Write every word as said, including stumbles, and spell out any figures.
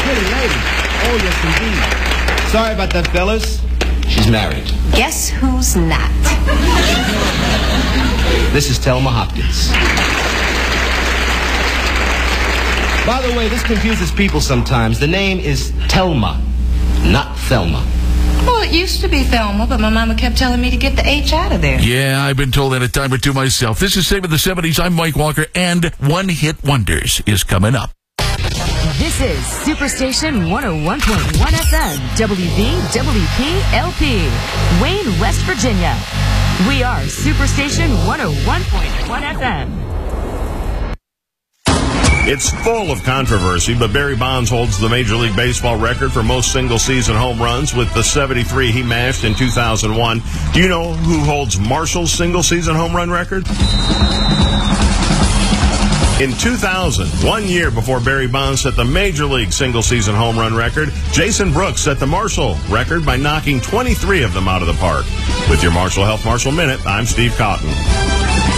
pretty lady. Oh, yes, indeed. Sorry about that, fellas. She's married. Guess who's not? This is Thelma Hopkins. By the way, this confuses people sometimes. The name is Thelma, not Thelma. Well, it used to be Thelma, but my mama kept telling me to get the H out of there. Yeah, I've been told that a time or two myself. This is Save of the seventies. I'm Mike Walker, and One Hit Wonders is coming up. This is Superstation one oh one point one F M, W V W P L P, Wayne, West Virginia. We are Superstation one oh one point one F M. It's full of controversy, but Barry Bonds holds the Major League Baseball record for most single-season home runs with the seventy-three he mashed in two thousand one. Do you know who holds Marshall's single-season home run record? In two thousand, one year before Barry Bonds set the Major League single-season home run record, Jason Brooks set the Marshall record by knocking twenty-three of them out of the park. With your Marshall Health Marshall Minute, I'm Steve Cotton.